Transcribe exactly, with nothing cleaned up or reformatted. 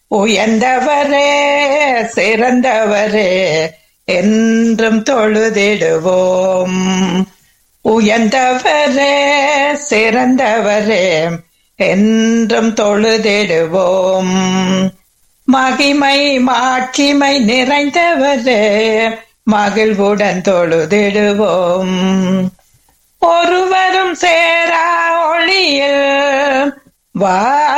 உயர்ந்தவரே சிறந்தவரே என்றும் தொழுதிடுவோம். உயர்ந்தவரே சிறந்தவரே என்றும் தொழுதிடுவோம். மகிமை மாட்சிமை நிறைந்தவரே மகிழ்வுடன் தொழுதிடுவோம். ஒருவரும் சேரா ஒளியில் வா